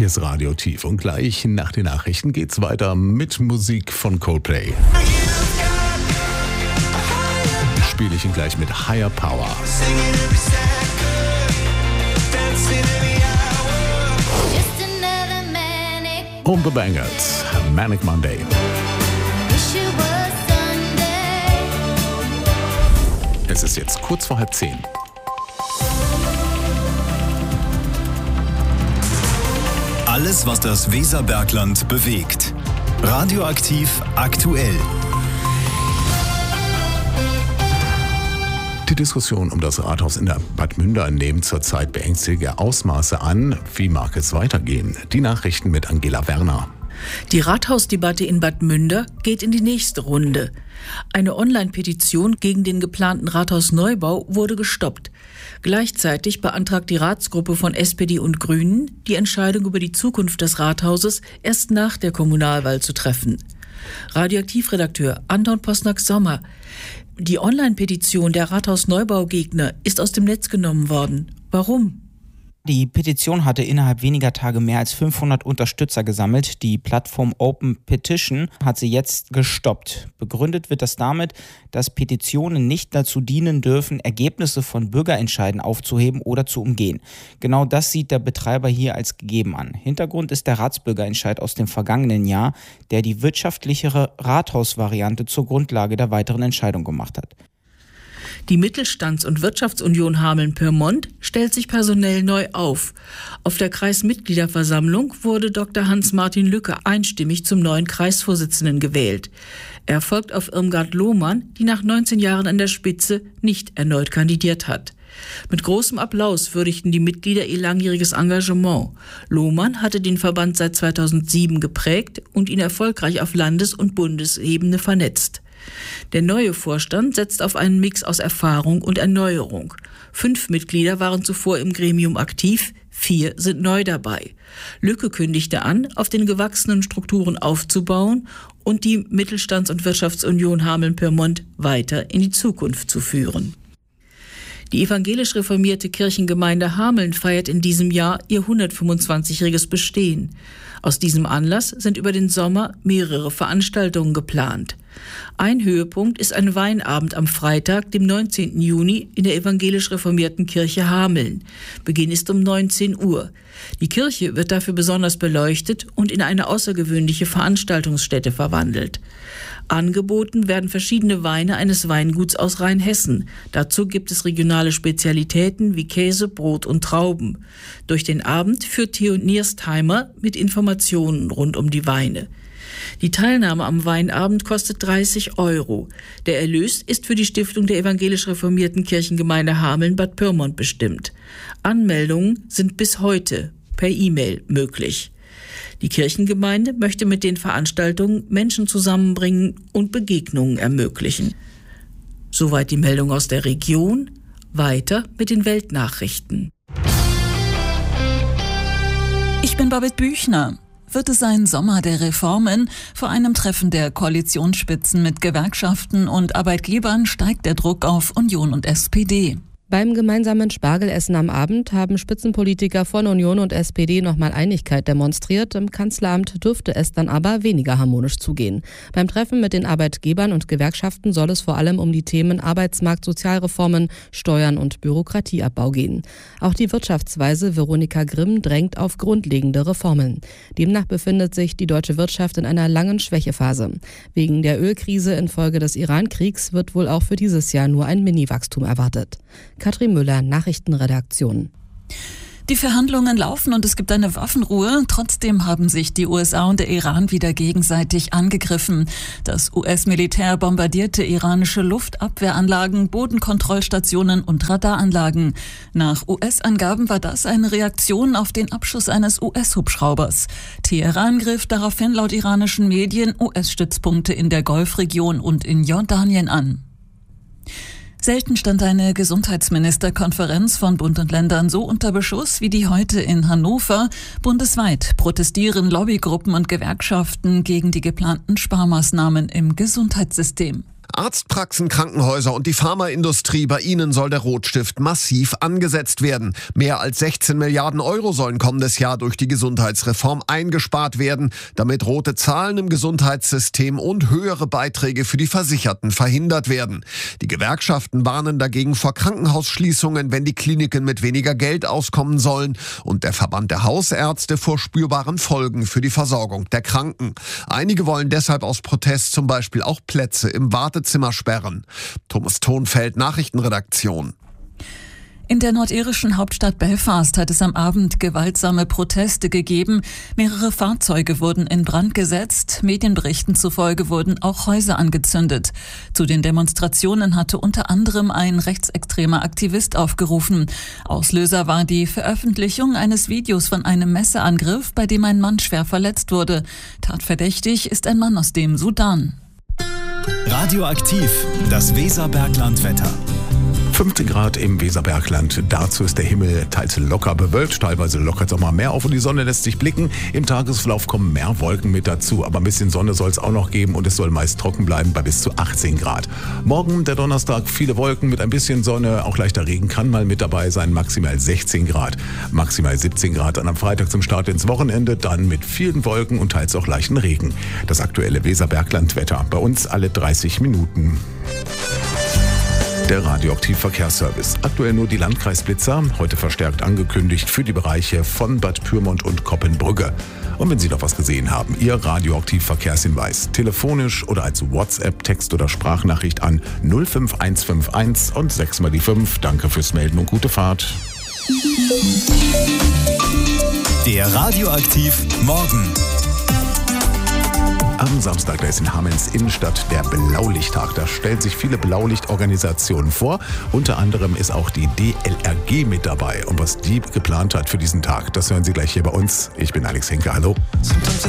Hier ist Radio Tief und gleich nach den Nachrichten geht's weiter mit Musik von Coldplay. Spiele ich ihn gleich mit Higher Power. Und The Bangles, Manic Monday. Es ist jetzt kurz vor 9:30. Alles, was das Weserbergland bewegt. Radioaktiv aktuell. Die Diskussion um das Rathaus in der Bad Münder nehmen zurzeit beängstigende Ausmaße an. Wie mag es weitergehen? Die Nachrichten mit Angela Werner. Die Rathausdebatte in Bad Münder geht in die nächste Runde. Eine Online-Petition gegen den geplanten Rathausneubau wurde gestoppt. Gleichzeitig beantragt die Ratsgruppe von SPD und Grünen, die Entscheidung über die Zukunft des Rathauses erst nach der Kommunalwahl zu treffen. Radioaktivredakteur Anton Posnack-Sommer. Die Online-Petition der Rathausneubaugegner ist aus dem Netz genommen worden. Warum? Die Petition hatte innerhalb weniger Tage mehr als 500 Unterstützer gesammelt. Die Plattform Open Petition hat sie jetzt gestoppt. Begründet wird das damit, dass Petitionen nicht dazu dienen dürfen, Ergebnisse von Bürgerentscheiden aufzuheben oder zu umgehen. Genau das sieht der Betreiber hier als gegeben an. Hintergrund ist der Ratsbürgerentscheid aus dem vergangenen Jahr, der die wirtschaftlichere Rathausvariante zur Grundlage der weiteren Entscheidung gemacht hat. Die Mittelstands- und Wirtschaftsunion Hameln-Pyrmont stellt sich personell neu auf. Auf der Kreismitgliederversammlung wurde Dr. Hans-Martin Lücke einstimmig zum neuen Kreisvorsitzenden gewählt. Er folgt auf Irmgard Lohmann, die nach 19 Jahren an der Spitze nicht erneut kandidiert hat. Mit großem Applaus würdigten die Mitglieder ihr langjähriges Engagement. Lohmann hatte den Verband seit 2007 geprägt und ihn erfolgreich auf Landes- und Bundesebene vernetzt. Der neue Vorstand setzt auf einen Mix aus Erfahrung und Erneuerung. 5 Mitglieder waren zuvor im Gremium aktiv, 4 sind neu dabei. Lücke kündigte an, auf den gewachsenen Strukturen aufzubauen und die Mittelstands- und Wirtschaftsunion Hameln-Pyrmont weiter in die Zukunft zu führen. Die evangelisch reformierte Kirchengemeinde Hameln feiert in diesem Jahr ihr 125-jähriges Bestehen. Aus diesem Anlass sind über den Sommer mehrere Veranstaltungen geplant. Ein Höhepunkt ist ein Weinabend am Freitag, dem 19. Juni, in der evangelisch reformierten Kirche Hameln. Beginn ist um 19 Uhr. Die Kirche wird dafür besonders beleuchtet und in eine außergewöhnliche Veranstaltungsstätte verwandelt. Angeboten werden verschiedene Weine eines Weinguts aus Rheinhessen. Dazu gibt es regionale Spezialitäten wie Käse, Brot und Trauben. Durch den Abend führt Theo Nierstheimer mit Informationen rund um die Weine. Die Teilnahme am Weinabend kostet 30 €. Der Erlös ist für die Stiftung der evangelisch reformierten Kirchengemeinde Hameln-Bad Pyrmont bestimmt. Anmeldungen sind bis heute per E-Mail möglich. Die Kirchengemeinde möchte mit den Veranstaltungen Menschen zusammenbringen und Begegnungen ermöglichen. Soweit die Meldung aus der Region. Weiter mit den Weltnachrichten. Ich bin Babette Büchner. Wird es ein Sommer der Reformen? Vor einem Treffen der Koalitionsspitzen mit Gewerkschaften und Arbeitgebern steigt der Druck auf Union und SPD. Beim gemeinsamen Spargelessen am Abend haben Spitzenpolitiker von Union und SPD nochmal Einigkeit demonstriert. Im Kanzleramt dürfte es dann aber weniger harmonisch zugehen. Beim Treffen mit den Arbeitgebern und Gewerkschaften soll es vor allem um die Themen Arbeitsmarkt, Sozialreformen, Steuern und Bürokratieabbau gehen. Auch die Wirtschaftsweise Veronika Grimm drängt auf grundlegende Reformen. Demnach befindet sich die deutsche Wirtschaft in einer langen Schwächephase. Wegen der Ölkrise infolge des Iran-Kriegs wird wohl auch für dieses Jahr nur ein Mini-Wachstum erwartet. Katrin Müller, Nachrichtenredaktion. Die Verhandlungen laufen und es gibt eine Waffenruhe. Trotzdem haben sich die USA und der Iran wieder gegenseitig angegriffen. Das US-Militär bombardierte iranische Luftabwehranlagen, Bodenkontrollstationen und Radaranlagen. Nach US-Angaben war das eine Reaktion auf den Abschuss eines US-Hubschraubers. Teheran griff daraufhin laut iranischen Medien US-Stützpunkte in der Golfregion und in Jordanien an. Selten stand eine Gesundheitsministerkonferenz von Bund und Ländern so unter Beschuss wie die heute in Hannover. Bundesweit protestieren Lobbygruppen und Gewerkschaften gegen die geplanten Sparmaßnahmen im Gesundheitssystem. Arztpraxen, Krankenhäuser und die Pharmaindustrie, bei ihnen soll der Rotstift massiv angesetzt werden. Mehr als 16 Milliarden Euro sollen kommendes Jahr durch die Gesundheitsreform eingespart werden, damit rote Zahlen im Gesundheitssystem und höhere Beiträge für die Versicherten verhindert werden. Die Gewerkschaften warnen dagegen vor Krankenhausschließungen, wenn die Kliniken mit weniger Geld auskommen sollen, und der Verband der Hausärzte vor spürbaren Folgen für die Versorgung der Kranken. Einige wollen deshalb aus Protest zum Beispiel auch Plätze im Wartezimmer sperren. Thomas Thonfeld, Nachrichtenredaktion. In der nordirischen Hauptstadt Belfast hat es am Abend gewaltsame Proteste gegeben. Mehrere Fahrzeuge wurden in Brand gesetzt. Medienberichten zufolge wurden auch Häuser angezündet. Zu den Demonstrationen hatte unter anderem ein rechtsextremer Aktivist aufgerufen. Auslöser war die Veröffentlichung eines Videos von einem Messerangriff, bei dem ein Mann schwer verletzt wurde. Tatverdächtig ist ein Mann aus dem Sudan. Radioaktiv, das Weserbergland-Wetter. 15 Grad im Weserbergland. Dazu ist der Himmel teils locker bewölkt, teilweise lockert es auch mal mehr auf und die Sonne lässt sich blicken. Im Tagesverlauf kommen mehr Wolken mit dazu, aber ein bisschen Sonne soll es auch noch geben und es soll meist trocken bleiben bei bis zu 18 Grad. Morgen, der Donnerstag, viele Wolken mit ein bisschen Sonne, auch leichter Regen kann mal mit dabei sein, maximal 16 Grad. Maximal 17 Grad dann am Freitag zum Start ins Wochenende, dann mit vielen Wolken und teils auch leichten Regen. Das aktuelle Weserbergland-Wetter, bei uns alle 30 Minuten. Der Radioaktiv-Verkehrsservice. Aktuell nur die Landkreisblitzer, heute verstärkt angekündigt für die Bereiche von Bad Pyrmont und Coppenbrügge. Und wenn Sie noch was gesehen haben, Ihr Radioaktiv-Verkehrshinweis, telefonisch oder als WhatsApp, Text- oder Sprachnachricht an 05151 und 6 mal die 5. Danke fürs Melden und gute Fahrt. Der Radioaktiv Morgen. Am Samstag, da ist in Hamelns Innenstadt der Blaulichttag. Da stellen sich viele Blaulichtorganisationen vor. Unter anderem ist auch die DLRG mit dabei. Und was die geplant hat für diesen Tag, das hören Sie gleich hier bei uns. Ich bin Alex Henke, hallo.